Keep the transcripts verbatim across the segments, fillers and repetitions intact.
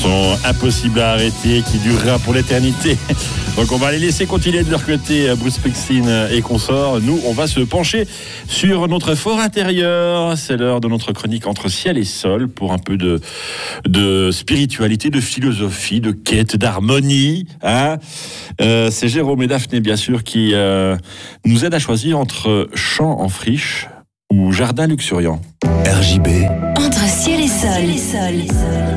chanson impossible à arrêter qui durera pour l'éternité. Donc on va les laisser continuer de leur côté, Bruce Springsteen et consorts. Nous, on va se pencher sur notre fort intérieur. C'est l'heure de notre chronique Entre ciel et sol pour un peu de, de spiritualité, de philosophie, de quête, d'harmonie. Hein euh, c'est Jérôme et Daphné, bien sûr, qui euh, nous aident à choisir entre champ en friche ou jardin luxuriant. R J B. Entre ciel et sol.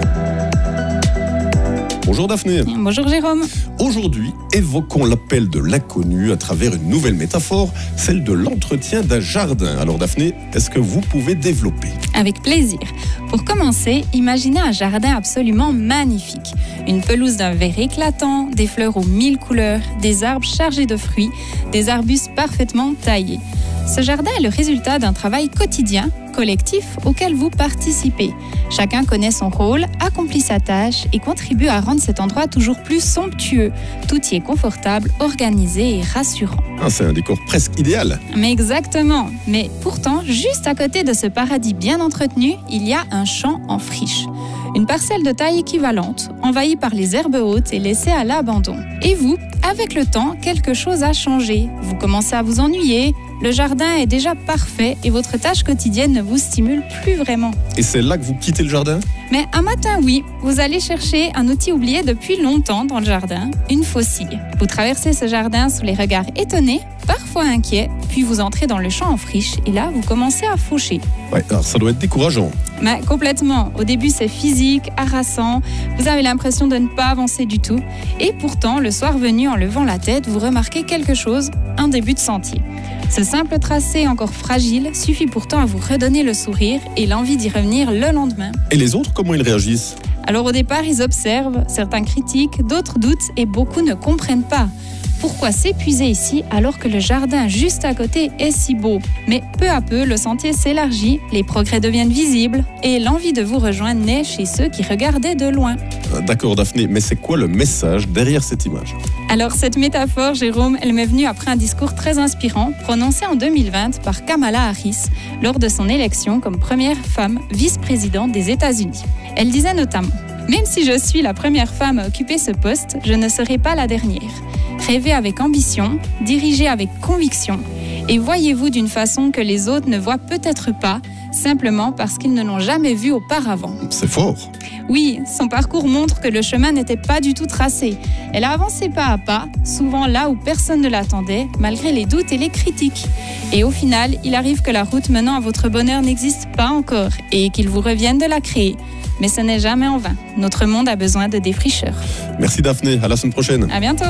Bonjour Daphné. Bonjour Jérôme. Aujourd'hui, évoquons l'appel de l'inconnu à travers une nouvelle métaphore, celle de l'entretien d'un jardin. Alors Daphné, est-ce que vous pouvez développer ? Avec plaisir. Pour commencer, imaginez un jardin absolument magnifique. Une pelouse d'un vert éclatant, des fleurs aux mille couleurs, des arbres chargés de fruits, des arbustes parfaitement taillés. Ce jardin est le résultat d'un travail quotidien, collectif, auquel vous participez. Chacun connaît son rôle, accomplit sa tâche et contribue à rendre cet endroit toujours plus somptueux. Tout y est confortable, organisé et rassurant. Ah, c'est un décor presque idéal. Mais exactement. Mais pourtant, juste à côté de ce paradis bien entretenu, il y a un champ en friche. Une parcelle de taille équivalente, envahie par les herbes hautes et laissée à l'abandon. Et vous, avec le temps, quelque chose a changé. Vous commencez à vous ennuyer, le jardin est déjà parfait et votre tâche quotidienne ne vous stimule plus vraiment. Et c'est là que vous quittez le jardin ? Mais un matin, oui, vous allez chercher un outil oublié depuis longtemps dans le jardin, une faucille. Vous traversez ce jardin sous les regards étonnés, parfois inquiets, puis vous entrez dans le champ en friche et là, vous commencez à faucher. Ouais, alors ça doit être décourageant. Mais complètement. Au début, c'est physique, harassant. Vous avez l'impression de ne pas avancer du tout. Et pourtant, le soir venu, en levant la tête, vous remarquez quelque chose, un début de sentier. Ce simple tracé encore fragile suffit pourtant à vous redonner le sourire et l'envie d'y revenir le lendemain. Et les autres, comment ils réagissent ? Alors au départ, ils observent, certains critiquent, d'autres doutent et beaucoup ne comprennent pas. Pourquoi s'épuiser ici alors que le jardin juste à côté est si beau ? Mais peu à peu, le sentier s'élargit, les progrès deviennent visibles et l'envie de vous rejoindre naît chez ceux qui regardaient de loin. D'accord Daphné, mais c'est quoi le message derrière cette image ? Alors cette métaphore, Jérôme, elle m'est venue après un discours très inspirant prononcé en deux mille vingt par Kamala Harris lors de son élection comme première femme vice-présidente des États-Unis. Elle disait notamment « Même si je suis la première femme à occuper ce poste, je ne serai pas la dernière. Rêvez avec ambition, dirigez avec conviction et voyez-vous d'une façon que les autres ne voient peut-être pas, simplement parce qu'ils ne l'ont jamais vu auparavant. » C'est fort. Oui, son parcours montre que le chemin n'était pas du tout tracé. Elle a avancé pas à pas, souvent là où personne ne l'attendait, malgré les doutes et les critiques. Et au final, il arrive que la route menant à votre bonheur n'existe pas encore et qu'il vous revienne de la créer. Mais ce n'est jamais en vain. Notre monde a besoin de défricheurs. Merci Daphné, à la semaine prochaine. À bientôt.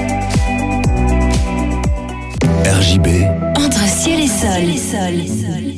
R J B. Entre ciel et sol.